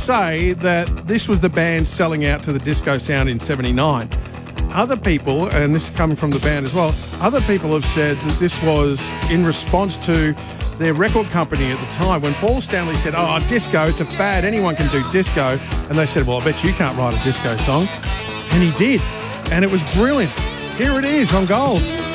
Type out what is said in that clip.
say that this was the band selling out to the disco sound in 79. Other people, and this is coming from the band as well, other people have said that this was in response to their record company at the time. When Paul Stanley said, oh, disco, it's a fad, anyone can do disco. And they said, well, I bet you can't write a disco song. And he did. And it was brilliant. Here it is on Gold.